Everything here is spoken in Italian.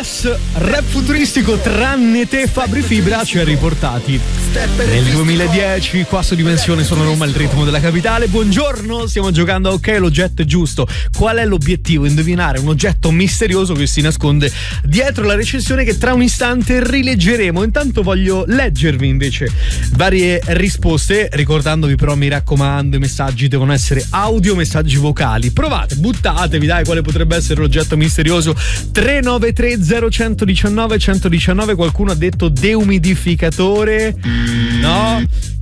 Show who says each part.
Speaker 1: Yes, rap futuristico tranne te Fabri Fibra ci ha riportati nel 2010 qua su Dimensione Sono Roma, il ritmo della capitale. Buongiorno, stiamo giocando a Ok, l'oggetto è giusto. Qual è l'obiettivo? Indovinare un oggetto misterioso che si nasconde dietro la recensione che tra un istante rileggeremo. Intanto voglio leggervi invece varie risposte, ricordandovi però, mi raccomando, i messaggi devono essere audio, messaggi vocali. Provate, buttatevi, dai, quale potrebbe essere l'oggetto misterioso. 393 0119 119. Qualcuno ha detto deumidificatore? No?